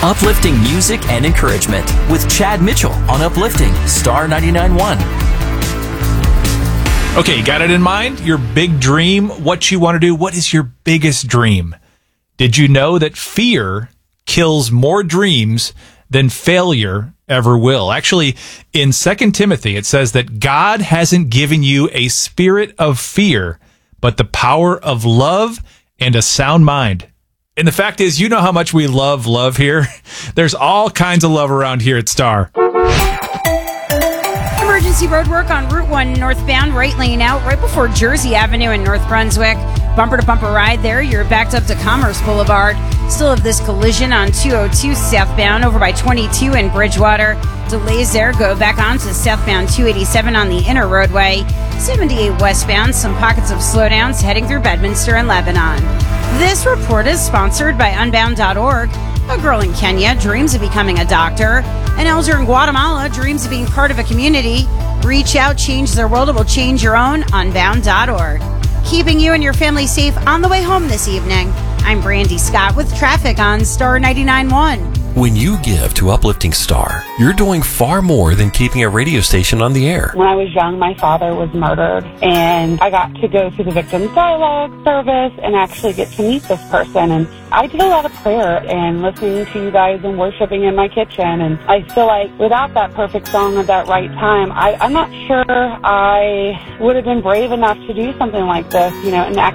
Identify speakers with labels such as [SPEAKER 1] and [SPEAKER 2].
[SPEAKER 1] Uplifting music and encouragement with Chad Mitchell on Uplifting Star 99.1.
[SPEAKER 2] Okay, got it in mind? Your big dream, what you want to do. What is your biggest dream? Did you know that fear kills more dreams than failure ever will? Actually, in 2 Timothy, it says that God hasn't given you a spirit of fear, but the power of love and a sound mind. And the fact is, you know how much we love here. There's all kinds of love around here at Star.
[SPEAKER 3] Emergency road work on Route 1 northbound, right lane out, right before Jersey Avenue in North Brunswick. Bumper-to-bumper ride there. You're backed up to Commerce Boulevard. Still have this collision on 202 southbound over by 22 in Bridgewater. Delays there. Go back on to southbound 287 on the inner roadway. 78 westbound. Some pockets of slowdowns heading through Bedminster and Lebanon. This report is sponsored by Unbound.org. A girl in Kenya dreams of becoming a doctor. An elder in Guatemala dreams of being part of a community. Reach out, change their world. It will change your own. Unbound.org. Keeping you and your family safe on the way home this evening. I'm Brandy Scott with traffic on Star 99.1.
[SPEAKER 4] When you give to Uplifting Star, you're doing far more than keeping a radio station on the air.
[SPEAKER 5] When I was young, my father was murdered, and I got to go to the Victims Dialogue service and actually get to meet this person. And I did a lot of prayer and listening to you guys and worshiping in my kitchen. And I feel like without that perfect song at that right time, I'm not sure I would have been brave enough to do something like this, and